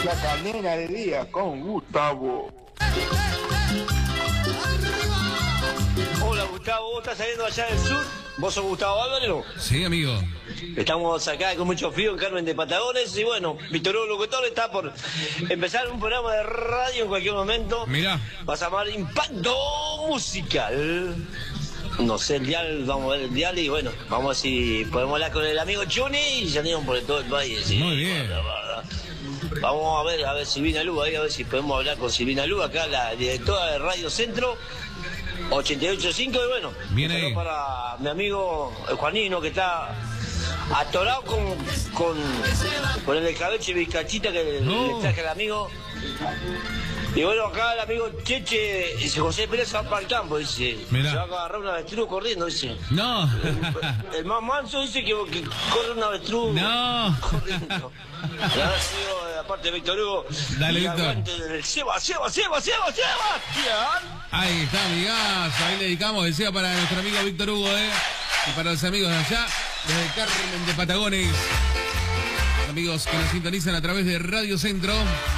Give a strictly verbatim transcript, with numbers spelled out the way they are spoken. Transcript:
La cadena de día con Gustavo. Hola Gustavo, ¿vos estás saliendo allá del sur? ¿Vos sos Gustavo Álvarez? Sí, amigo. Estamos acá con mucho frío en Carmen de Patagones y bueno, Víctor Hugo Locutor está por empezar un programa de radio en cualquier momento. Mirá. Va a llamar Impacto Musical. No sé el dial, vamos a ver el dial y bueno, vamos a ver si podemos hablar con el amigo Johnny y salimos por todo el país. ¿Sí? Muy bien. Vamos a ver, a ver Silvina Lu, ahí a ver si podemos hablar con Silvina Lu, acá la directora de Radio Centro ochenta y ocho punto cinco y bueno, bien ahí. Para mi amigo Juanino que está atorado con, con, con el escabeche y bizcachita que no. le traje al amigo. Y bueno, acá el amigo Cheche, dice, José Pérez se va para el campo, dice. Mirá. Se va a agarrar un avestruz corriendo, dice. No. El, el más manso dice que, que corre un avestruz no. corriendo. Ya, amigo, aparte de Víctor Hugo. Dale, y Víctor. Del Seba, Seba, Seba, Seba, Seba. Ahí está, amigazo. Ahí le dedicamos, decía, para nuestro amigo Víctor Hugo, ¿eh? Y para los amigos de allá, desde Carmen de Patagones. Amigos que nos sintonizan a través de Radio Centro.